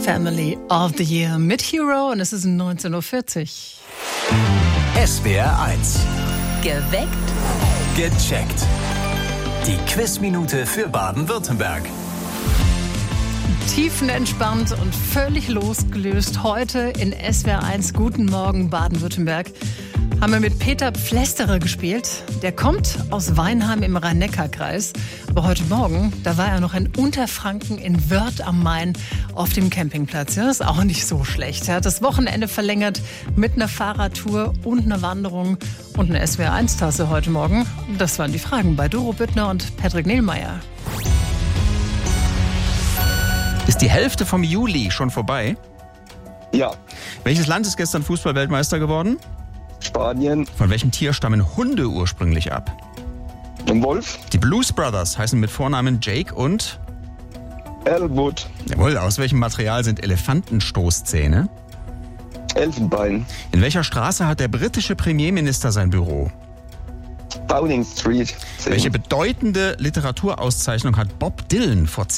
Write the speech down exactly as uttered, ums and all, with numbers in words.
Family of the Year mit Hero und es ist neunzehn Uhr vierzig. S W R eins. Geweckt. Gecheckt. Die Quizminute für Baden-Württemberg. Tiefenentspannt und völlig losgelöst. Heute in S W R eins Guten Morgen Baden-Württemberg haben wir mit Peter Pflästerer gespielt. Der kommt aus Weinheim im Rhein-Neckar-Kreis. Aber heute Morgen, da war er noch in Unterfranken in Wörth am Main auf dem Campingplatz. Ja, ist auch nicht so schlecht. Er hat das Wochenende verlängert mit einer Fahrradtour und einer Wanderung und eine S W R eins Tasse heute Morgen. Das waren die Fragen bei Doro Büttner und Patrick Nehlmeier. Ist die Hälfte vom Juli schon vorbei? Ja. Welches Land ist gestern Fußball-Weltmeister geworden? Spanien. Von welchem Tier stammen Hunde ursprünglich ab? Ein Wolf. Die Blues Brothers heißen mit Vornamen Jake und? Elwood. Jawohl, aus welchem Material sind Elefantenstoßzähne? Elfenbein. In welcher Straße hat der britische Premierminister sein Büro? Downing Street. zehn. Welche bedeutende Literaturauszeichnung hat Bob Dylan vor